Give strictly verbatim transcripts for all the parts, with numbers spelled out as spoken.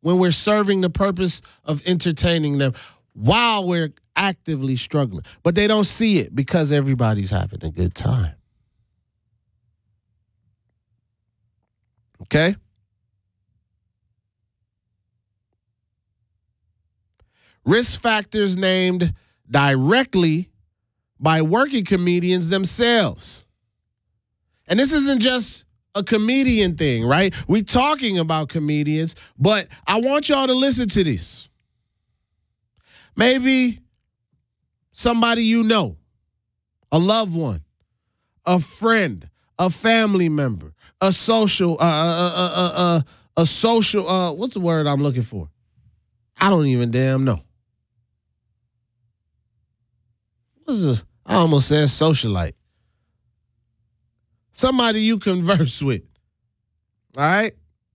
when we're serving the purpose of entertaining them while we're actively struggling. But they don't see it because everybody's having a good time. Okay? Risk factors named directly by working comedians themselves. And this isn't just a comedian thing, right? We're talking about comedians, but I want y'all to listen to this. Maybe somebody you know, a loved one, a friend, a family member, a social, uh, uh, uh, uh, uh, a social, uh, what's the word I'm looking for? I don't even damn know. What's this? I almost said socialite. Somebody you converse with. All right?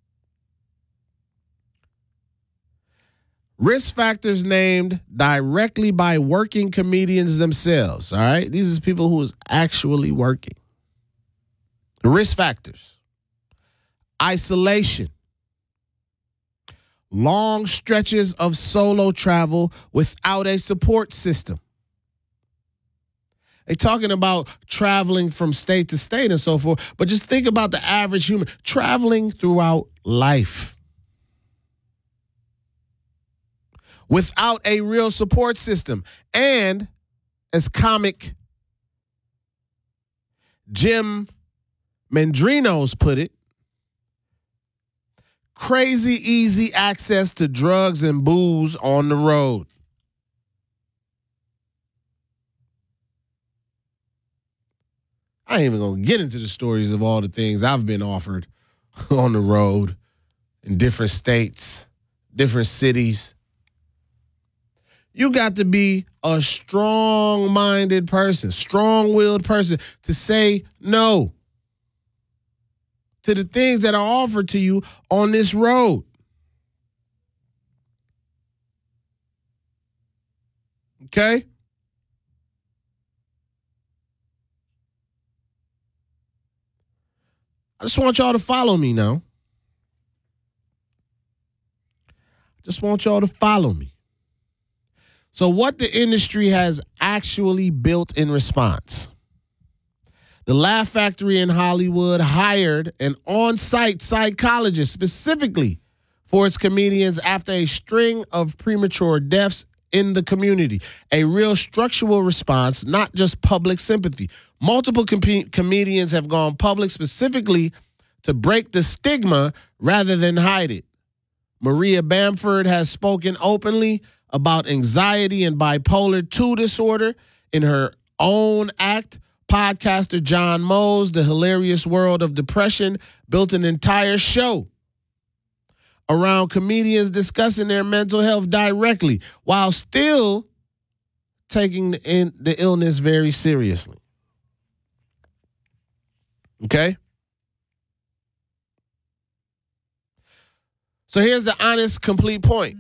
Risk factors named directly by working comedians themselves. All right? These are people who is actually working. The risk factors. Isolation. Long stretches of solo travel without a support system. They're talking about traveling from state to state and so forth, but just think about the average human traveling throughout life without a real support system. And as comic Jim Mendrinos put it, crazy easy access to drugs and booze on the road. I ain't even going to get into the stories of all the things I've been offered on the road in different states, different cities. You got to be a strong-minded person, strong-willed person to say no to the things that are offered to you on this road. Okay? I just want y'all to follow me now. I just want y'all to follow me. So what the industry has actually built in response. The Laugh Factory in Hollywood hired an on-site psychologist specifically for its comedians after a string of premature deaths in the community. A real structural response, not just public sympathy. Multiple com- comedians have gone public specifically to break the stigma rather than hide it. Maria Bamford has spoken openly about anxiety and bipolar two disorder in her own act. Podcaster John Mose, The Hilarious World of Depression, built an entire show around comedians discussing their mental health directly while still taking the, in, the illness very seriously. Okay? So here's the honest, complete point.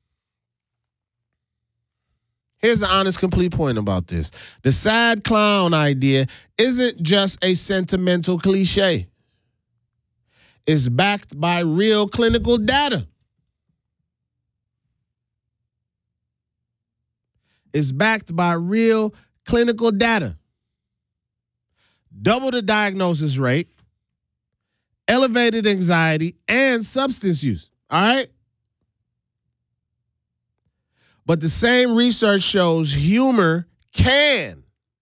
Here's the honest, complete point about this. The sad clown idea isn't just a sentimental cliche. It's backed by real clinical data. It's backed by real clinical data. Double the diagnosis rate, elevated anxiety, and substance use. All right? But the same research shows humor can,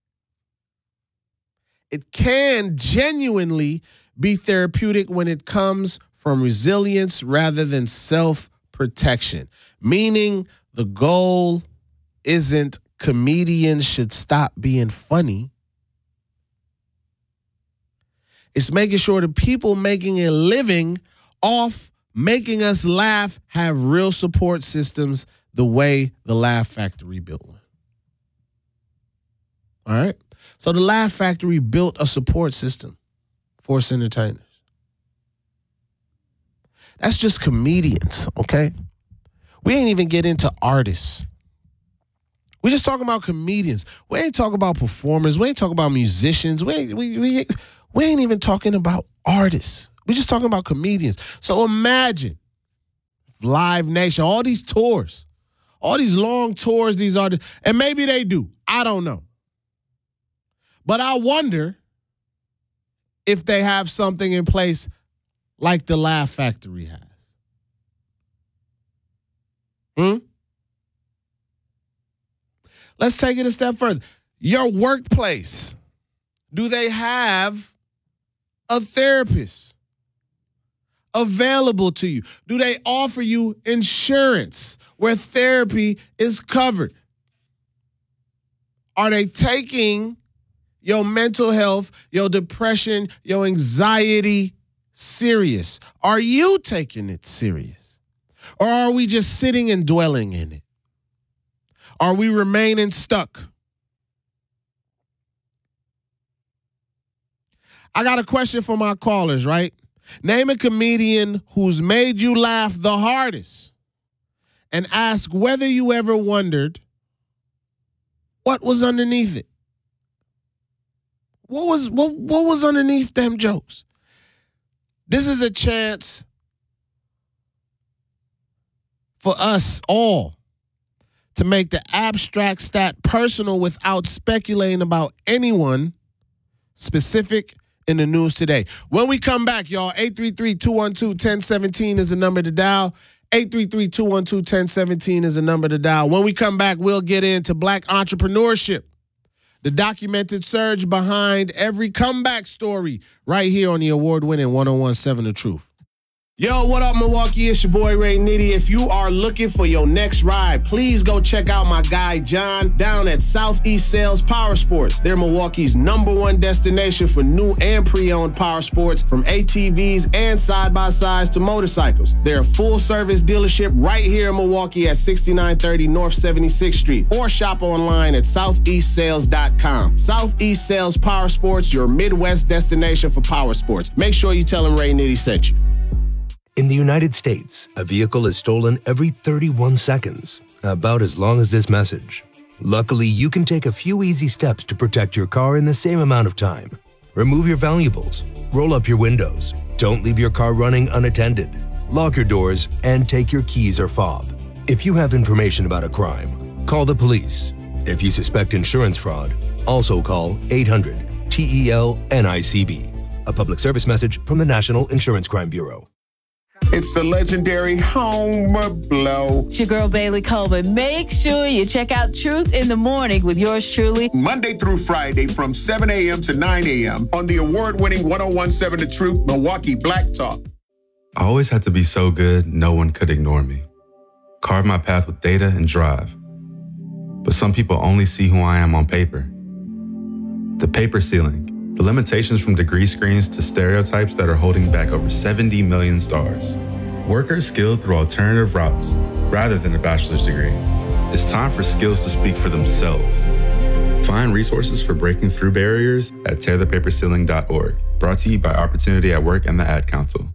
it can genuinely be therapeutic when it comes from resilience rather than self-protection. Meaning the goal isn't comedians should stop being funny. It's making sure the people making a living off making us laugh have real support systems the way the Laugh Factory built one. All right? So the Laugh Factory built a support system for its entertainers. That's just comedians, okay? We ain't even get into artists. We just talking about comedians. We ain't talking about performers. We ain't talking about musicians. We ain't, we, we, we ain't even talking about artists. We just talking about comedians. So imagine Live Nation, all these tours, all these long tours, these artists, and maybe they do. I don't know. But I wonder if they have something in place like the Laugh Factory has. Hmm? Let's take it a step further. Your workplace, do they have a therapist available to you? Do they offer you insurance where therapy is covered? Are they taking your mental health, your depression, your anxiety serious? Are you taking it serious? Or are we just sitting and dwelling in it? Are we remaining stuck? I got a question for my callers, right? Name a comedian who's made you laugh the hardest and ask whether you ever wondered what was underneath it. What was what, what was underneath them jokes? This is a chance for us all to make the abstract stat personal without speculating about anyone specific in the news today. When we come back, y'all, eight three three, two one two, one zero one seven is the number to dial. eight three three, two one two, one zero one seven is the number to dial. When we come back, we'll get into black entrepreneurship, the documented surge behind every comeback story, right here on the award-winning one oh one seven The Truth. Yo, what up, Milwaukee? It's your boy, Ray Nitty. If you are looking for your next ride, please go check out my guy, John, down at Southeast Sales Power Sports. They're Milwaukee's number one destination for new and pre-owned power sports, from A T Vs and side-by-sides to motorcycles. They're a full-service dealership right here in Milwaukee at sixty-nine thirty North seventy-sixth Street, or shop online at southeast sales dot com. Southeast Sales Power Sports, your Midwest destination for power sports. Make sure you tell them Ray Nitty sent you. In the United States, a vehicle is stolen every thirty-one seconds, about as long as this message. Luckily, you can take a few easy steps to protect your car in the same amount of time. Remove your valuables, roll up your windows, don't leave your car running unattended, lock your doors, and take your keys or fob. If you have information about a crime, call the police. If you suspect insurance fraud, also call eight hundred T E L N I C B. A public service message from the National Insurance Crime Bureau. It's the legendary Homer Blow. It's your girl, Bailey Coleman. Make sure you check out Truth in the Morning with yours truly. Monday through Friday from seven a.m. to nine a.m. on the award-winning one oh one seven The Truth, Milwaukee Black Talk. I always had to be so good, no one could ignore me. Carve my path with data and drive. But some people only see who I am on paper. The paper ceiling. The limitations from degree screens to stereotypes that are holding back over seventy million stars. Workers skilled through alternative routes rather than a bachelor's degree. It's time for skills to speak for themselves. Find resources for breaking through barriers at tear the paper ceiling dot org. Brought to you by Opportunity at Work and the Ad Council.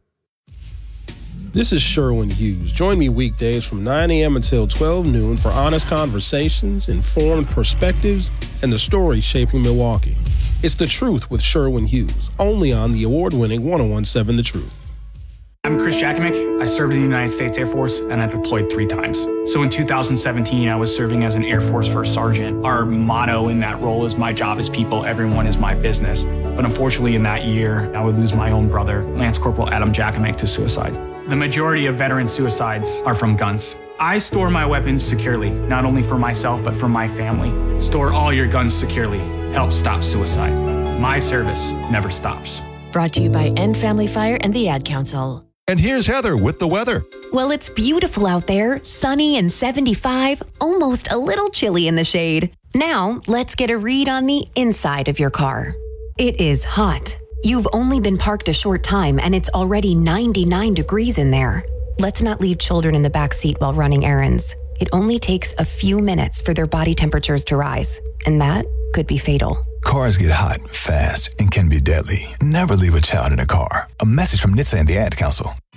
This is Sherwin Hughes. Join me weekdays from nine a.m. until twelve noon for honest conversations, informed perspectives, and the stories shaping Milwaukee. It's The Truth with Sherwin Hughes, only on the award-winning one oh one seven The Truth. I'm Chris Jakomick. I served in the United States Air Force, and I deployed three times. So in two thousand seventeen, I was serving as an Air Force First Sergeant. Our motto in that role is, my job is people, everyone is my business. But unfortunately, in that year, I would lose my own brother, Lance Corporal Adam Jakomick, to suicide. The majority of veteran suicides are from guns. I store my weapons securely, not only for myself, but for my family. Store all your guns securely. Help stop suicide. My service never stops. Brought to you by End Family Fire and the Ad Council. And here's Heather with the weather. Well, it's beautiful out there, sunny and seventy-five, almost a little chilly in the shade. Now, let's get a read on the inside of your car. It is hot. You've only been parked a short time and it's already ninety-nine degrees in there. Let's not leave children in the back seat while running errands. It only takes a few minutes for their body temperatures to rise, and that could be fatal. Cars get hot fast and can be deadly. Never leave a child in a car. A message from N H T S A and the Ad Council.